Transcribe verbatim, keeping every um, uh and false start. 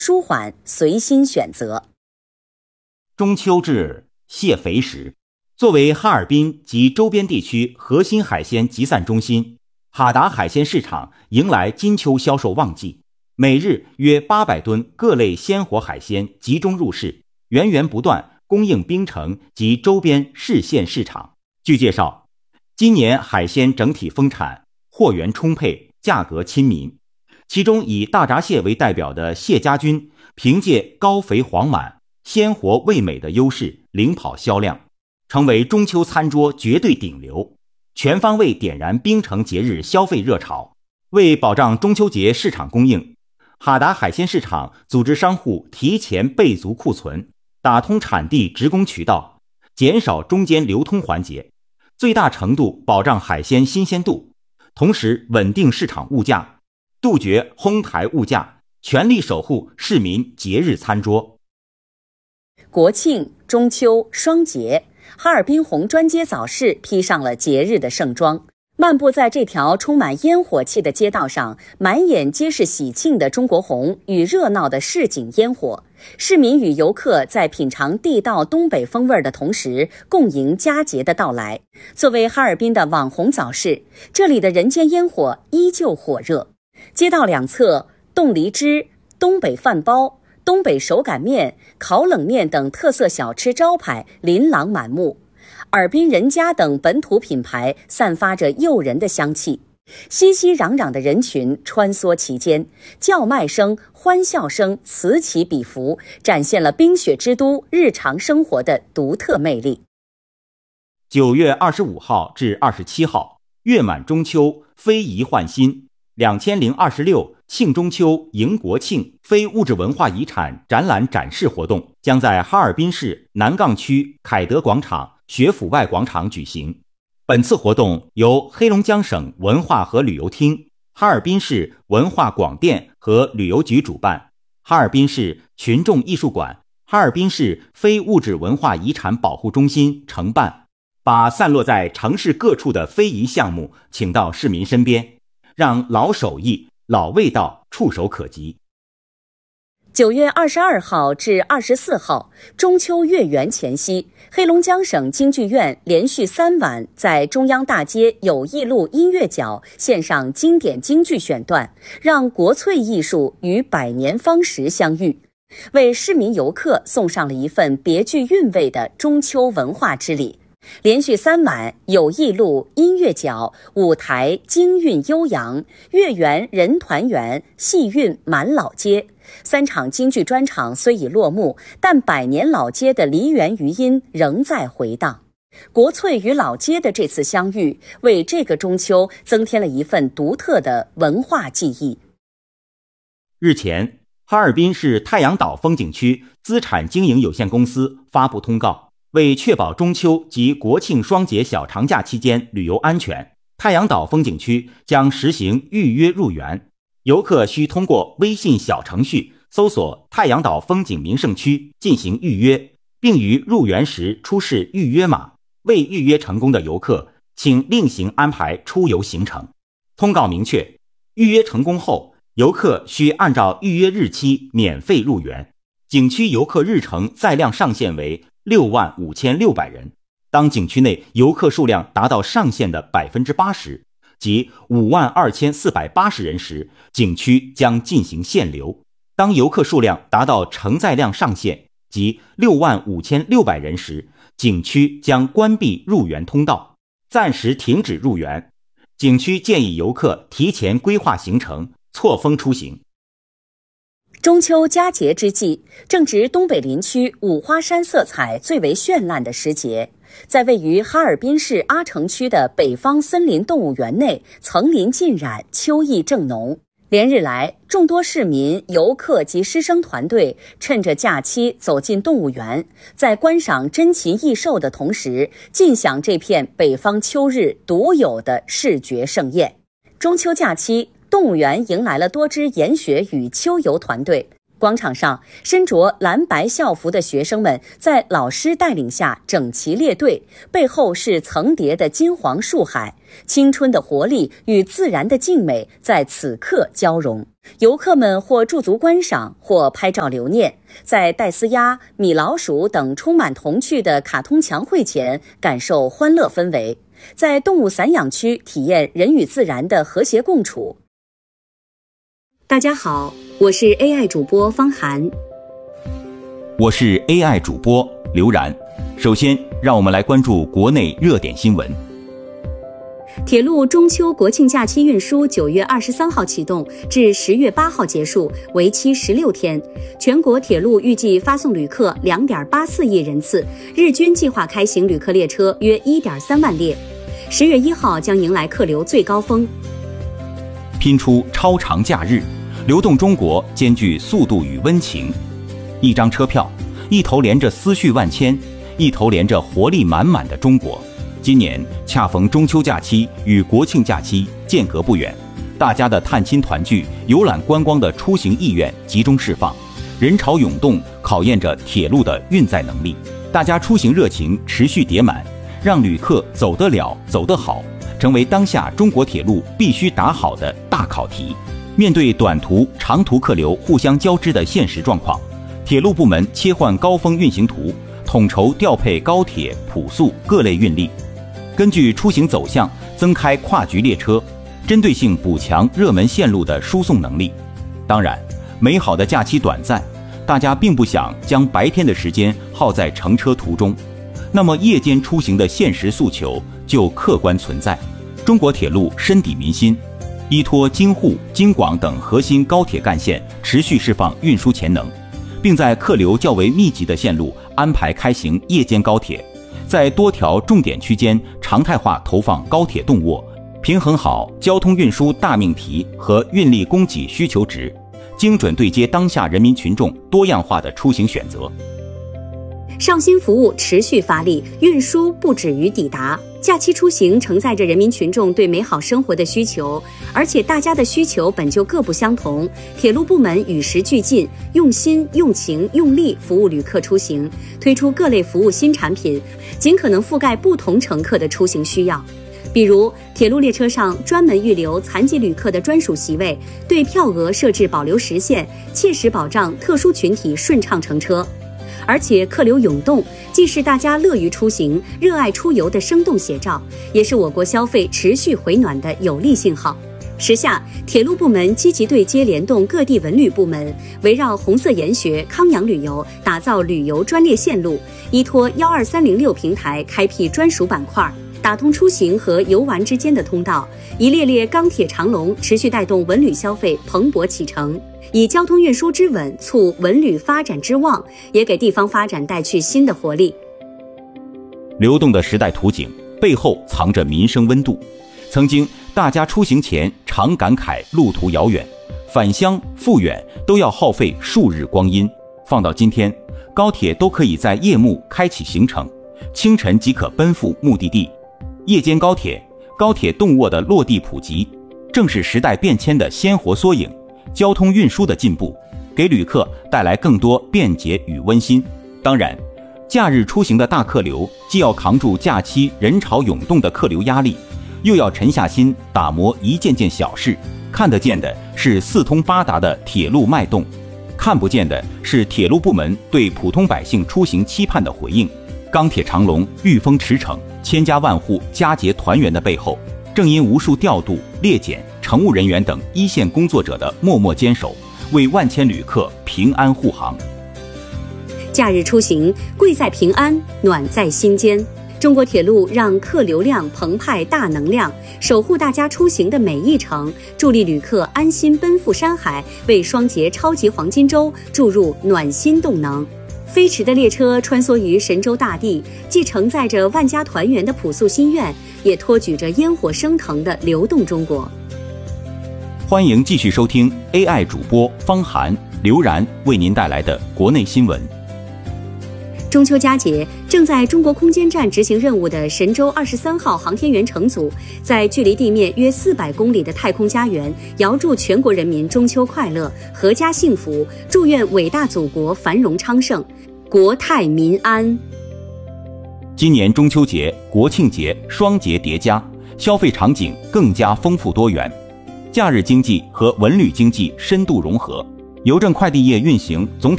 舒缓，随心选择。 中秋至，蟹肥时。作为哈尔滨及周边地区核心海鲜集散中心，哈达海鲜市场迎来金秋销售旺季，每日约八百吨各类鲜活海鲜集中入市，源源不断供应槟城及周边市县市场。据介绍，今年海鲜整体丰产，货源充沛，价格亲民。其中以大闸蟹为代表的蟹家军，凭借高肥黄满、鲜活味美的优势领跑销量，成为中秋餐桌绝对顶流，全方位点燃槟城节日消费热潮。为保障中秋节市场供应，哈达海鲜市场组织商户提前备足库存，打通产地直供渠道，减少中间流通环节，最大程度保障海鲜新鲜度，同时稳定市场物价，杜绝哄抬物价，全力守护市民节日餐桌。 国庆、中秋、双节，哈尔滨红砖街早市披上了节日的盛装。漫步在这条充满烟火气的街道上，满眼皆是喜庆的中国红与热闹的市井烟火。市民与游客在品尝地道东北风味的同时，共迎佳节的到来。作为哈尔滨的网红早市，这里的人间烟火依旧火热。街道两侧，冻梨汁、东北饭包、东北手擀面、烤冷面等特色小吃招牌琳琅满目，尔滨人家等本土品牌散发着诱人的香气。熙熙攘攘的人群穿梭其间，叫卖声、欢笑声此起彼伏，展现了冰雪之都日常生活的独特魅力。 九月二十五号至二十七号，月满中秋，非遗焕新。两千零二十六庆中秋迎国庆非物质文化遗产展览展示活动将在哈尔滨市南岗区凯德广场学府外广场举行。本次活动由黑龙江省文化和旅游厅、哈尔滨市文化广电和旅游局主办，哈尔滨市群众艺术馆、哈尔滨市非物质文化遗产保护中心承办，把散落在城市各处的非遗项目请到市民身边，让老手艺、老味道触手可及。 九月二十二号至二十四号，中秋月圆前夕，黑龙江省京剧院连续三晚在中央大街友谊路音乐角献上经典京剧选段，让国粹艺术与百年芳食相遇，为市民游客送上了一份别具韵味的中秋文化之礼。连续三晚，友谊路音乐角舞台京韵悠扬，月圆人团圆，戏韵满老街。三场京剧专场虽已落幕，但百年老街的梨园余音仍在回荡。国粹与老街的这次相遇，为这个中秋增添了一份独特的文化记忆。 日前，哈尔滨市太阳岛风景区资产经营有限公司发布通告，为确保中秋及国庆双节小长假期间旅游安全，太阳岛风景区将实行预约入园。游客需通过微信小程序搜索太阳岛风景名胜区进行预约，并于入园时出示预约码。未预约成功的游客，请另行安排出游行程。通告明确，预约成功后，游客需按照预约日期免费入园。景区游客日程载量上限为六万五千六百人。当景区内游客数量达到上限的 百分之八十，即五万二千四百八十人时，景区将进行限流。当游客数量达到承载量上限，即六万五千六百人时，景区将关闭入园通道，暂时停止入园。景区建议游客提前规划行程，错峰出行。 中秋佳节之际，正值东北林区五花山色彩最为绚烂的时节，在位于哈尔滨市阿城区的北方森林动物园内，层林尽染，秋意正浓。连日来，众多市民、游客及师生团队趁着假期走进动物园，在观赏珍禽异兽的同时，尽享这片北方秋日独有的视觉盛宴。中秋假期，动物园迎来了多支研学与秋游团队， 广场上，身着蓝白校服的学生们在老师带领下整齐列队，背后是层叠的金黄树海，青春的活力与自然的静美在此刻交融。游客们或驻足观赏，或拍照留念，在戴斯鸭、米老鼠等充满童趣的卡通墙绘前感受欢乐氛围，在动物散养区体验人与自然的和谐共处。大家好，我是 A I 主播方涵， 我是 A I 主播刘然。首先，让我们来关注国内热点新闻。 铁路中秋国庆假期运输九月二十三号启动，至十月八号结束，为期十六天。全国铁路预计发送旅客两点八四亿人次，日均计划开行旅客列车约一点三万列。十月一号将迎来客流最高峰。 拼出超长假日，流动中国兼具速度与温情。一张车票，一头连着思绪万千，一头连着活力满满的中国。今年恰逢中秋假期与国庆假期间隔不远，大家的探亲团聚、游览观光的出行意愿集中释放，人潮涌动考验着铁路的运载能力。大家出行热情持续叠满，让旅客走得了、走得好，成为当下中国铁路必须打好的大考题。面对短途、长途客流互相交织的现实状况，铁路部门切换高峰运行图，统筹调配高铁、普速各类运力。根据出行走向增开跨局列车，针对性补强热门线路的输送能力。当然，美好的假期短暂，大家并不想将白天的时间耗在乘车途中，那么夜间出行的现实诉求就客观存在。中国铁路深抵民心，依托京沪、京广等核心高铁干线持续释放运输潜能，并在客流较为密集的线路安排开行夜间高铁，在多条重点区间常态化投放高铁动卧，平衡好交通运输大命题和运力供给需求值，精准对接当下人民群众多样化的出行选择。 上新服务持续发力，运输不止于抵达。假期出行承载着人民群众对美好生活的需求，而且大家的需求本就各不相同。铁路部门与时俱进，用心、用情、用力服务旅客出行，推出各类服务新产品，尽可能覆盖不同乘客的出行需要。比如，铁路列车上专门预留残疾旅客的专属席位，对票额设置保留时限，切实保障特殊群体顺畅乘车。而且客流涌动，既是大家乐于出行、热爱出游的生动写照，也是我国消费持续回暖的有力信号。时下，铁路部门积极对接联动各地文旅部门，围绕红色研学、康养旅游，打造旅游专列线路，依托幺二三零六平台开辟专属板块，打通出行和游玩之间的通道，一列列钢铁长龙持续带动文旅消费蓬勃启程。以交通运输之稳促文旅发展之旺，也给地方发展带去新的活力。 流动的时代图景背后藏着民生温度。曾经大家出行前常感慨路途遥远，返乡复远都要耗费数日光阴。放到今天，高铁都可以在夜幕开启行程，清晨即可奔赴目的地。夜间高铁、高铁动卧的落地普及，正是时代变迁的鲜活缩影。交通运输的进步，给旅客带来更多便捷与温馨。当然，假日出行的大客流，既要扛住假期人潮涌动的客流压力，又要沉下心打磨一件件小事。看得见的是四通八达的铁路脉动，看不见的是铁路部门对普通百姓出行期盼的回应。钢铁长龙、御风驰骋，千家万户佳节团圆的背后，正因无数调度、列检、乘务人员等一线工作者的默默坚守，为万千旅客平安护航。 假日出行，贵在平安，暖在心间。中国铁路让客流量澎湃大能量，守护大家出行的每一程，助力旅客安心奔赴山海，为双节超级黄金周注入暖心动能。飞驰的列车穿梭于神州大地，既承载着万家团圆的朴素心愿，也托举着烟火升腾的流动中国。 欢迎继续收听 A I 主播方涵、刘然为您带来的国内新闻。 中秋佳节，正在中国空间站执行任务的神舟二十三号航天员乘组，在距离地面约四百公里的太空家园，遥祝全国人民中秋快乐，阖家幸福，祝愿伟大祖国繁荣昌盛，国泰民安。 今年中秋节、国庆节双节叠加，消费场景更加丰富多元，假日经济和文旅经济深度融合。邮政快递业运行总体